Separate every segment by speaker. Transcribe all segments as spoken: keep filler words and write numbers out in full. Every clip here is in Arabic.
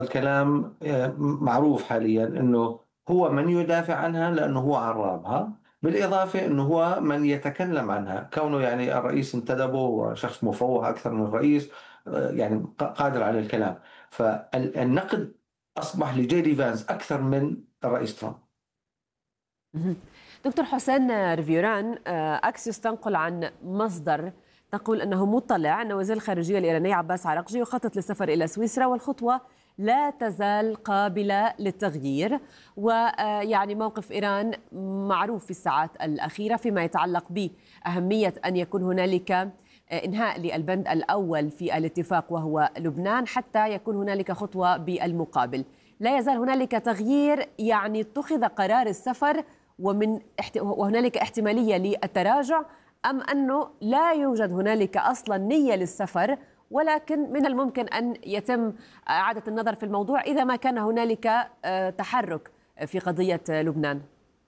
Speaker 1: الكلام آه، معروف حاليا أنه هو من يدافع عنها لأنه هو عرابها، بالإضافة أنه هو من يتكلم عنها كونه يعني الرئيس انتدبه وشخص مفوه أكثر من الرئيس، آه، يعني ق- قادر على الكلام. فالنقد أصبح لجي دي فانس أكثر من الرئيس ترامب.
Speaker 2: مهم. دكتور حسين ريفيران، آه، أكسيوس تنقل عن مصدر تقول أنه مطلع أن وزير الخارجية الإيراني عباس عراقجي يخطط للسفر إلى سويسرا، والخطوة لا تزال قابلة للتغيير. ويعني موقف إيران معروف في الساعات الأخيرة فيما يتعلق بأهمية أن يكون هنالك آه، إنهاء للبند الأول في الاتفاق وهو لبنان، حتى يكون هنالك خطوة بالمقابل. لا يزال هنالك تغيير، يعني اتخذ قرار السفر ومن احت... وهنالك احتمالية للتراجع، أم أنه لا يوجد هنالك أصلا نية للسفر، ولكن من الممكن أن يتم إعادة النظر في الموضوع إذا ما كان هنالك آه، تحرك في قضية لبنان؟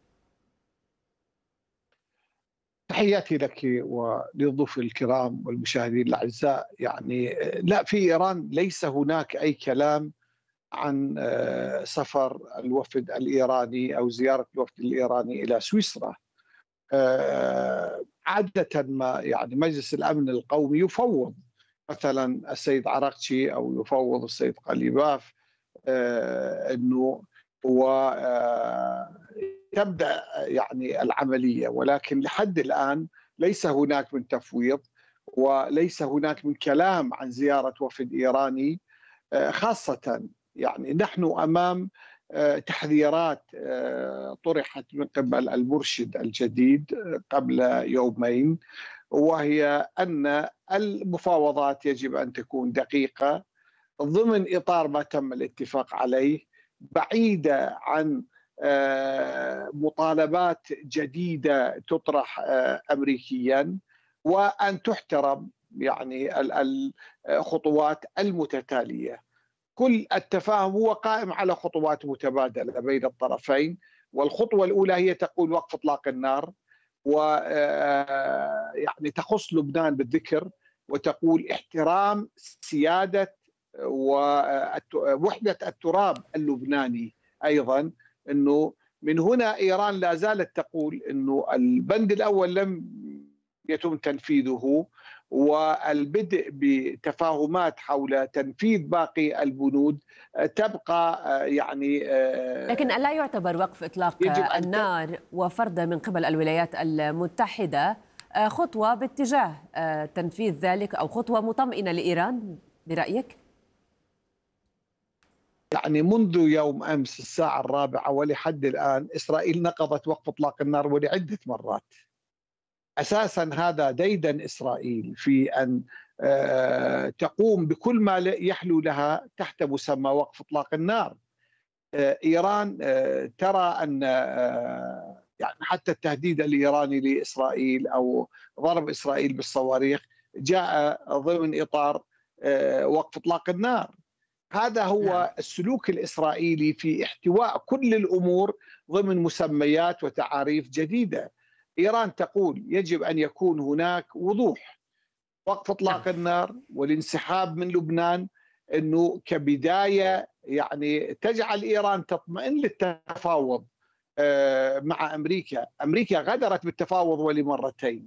Speaker 3: تحياتي لك وللضيوف الكرام والمشاهدين الأعزاء. يعني لا، في إيران ليس هناك أي كلام عن آه، سفر الوفد الإيراني أو زيارة الوفد الإيراني إلى سويسرا. آه، عادة ما يعني مجلس الأمن القومي يفوض مثلا السيد عراقشي أو يفوض السيد قليباف، آه، أنه هو آه، تبدأ يعني العملية، ولكن لحد الآن ليس هناك من تفويض وليس هناك من كلام عن زيارة وفد إيراني. آه، خاصة يعني نحن أمام آه، تحذيرات آه، طرحت من قبل المرشد الجديد قبل يومين، وهي أن المفاوضات يجب أن تكون دقيقة ضمن إطار ما تم الاتفاق عليه، بعيدة عن آه، مطالبات جديدة تطرح آه، أمريكيا، وأن تحترم يعني الخطوات المتتالية. كل التفاهم هو قائم على خطوات متبادلة بين الطرفين، والخطوة الأولى هي تقول وقف إطلاق النار، ويعني تخص لبنان بالذكر، وتقول احترام سيادة ووحدة التراب اللبناني. أيضا أنه من هنا إيران لا زالت تقول أنه البند الأول لم يتم تنفيذه، والبدء بتفاهمات حول تنفيذ باقي البنود تبقى يعني
Speaker 2: لكن ألا يعتبر وقف إطلاق
Speaker 3: يجب أن
Speaker 2: النار وفرض من قبل الولايات المتحدة خطوة باتجاه تنفيذ ذلك، أو خطوة مطمئنة لإيران برأيك؟
Speaker 3: يعني منذ يوم أمس الساعة الرابعة ولحد الآن إسرائيل نقضت وقف إطلاق النار ولعدة مرات. أساسا هذا ديدن إسرائيل في أن تقوم بكل ما يحلو لها تحت مسمى وقف إطلاق النار. إيران ترى أن يعني حتى التهديد الإيراني لإسرائيل أو ضرب إسرائيل بالصواريخ جاء ضمن إطار وقف إطلاق النار. هذا هو السلوك الإسرائيلي في احتواء كل الأمور ضمن مسميات وتعاريف جديدة. إيران تقول يجب أن يكون هناك وضوح، وقف إطلاق النار والانسحاب من لبنان، أنه كبداية يعني تجعل إيران تطمئن للتفاوض مع أمريكا. أمريكا غدرت بالتفاوض ولمرتين،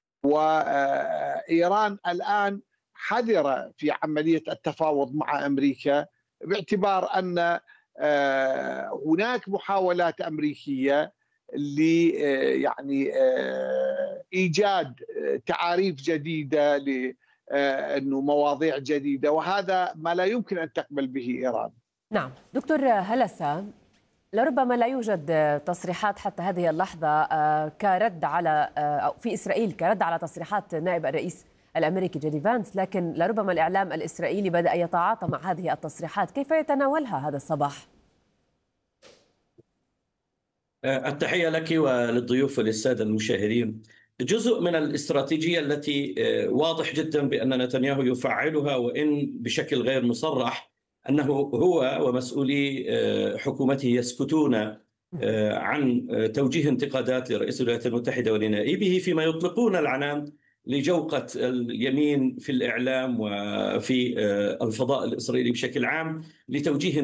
Speaker 3: وإيران الآن حذرة في عملية التفاوض مع أمريكا، باعتبار أن هناك محاولات أمريكية ل يعني إيجاد تعاريف جديدة لأنه مواضيع جديدة، وهذا ما لا يمكن أن تقبل به إيران.
Speaker 2: نعم دكتور هلسة، لربما لا يوجد تصريحات حتى هذه اللحظة كرد على أو في إسرائيل كرد على تصريحات نائب الرئيس الأمريكي جي دي فانس، لكن لربما الإعلام الإسرائيلي بدأ يتعاطى مع هذه التصريحات. كيف يتناولها هذا الصباح؟
Speaker 4: التحية لك وللضيوف وللسادة المشاهدين. جزء من الاستراتيجية التي واضح جدا بأن نتنياهو يفعلها، وإن بشكل غير مصرح، أنه هو ومسؤولي حكومته يسكتون عن توجيه انتقادات لرئيس الولايات المتحدة ولنائبه فيما يطلقون العنان لجوقة اليمين في الإعلام وفي الفضاء الإسرائيلي بشكل عام لتوجيه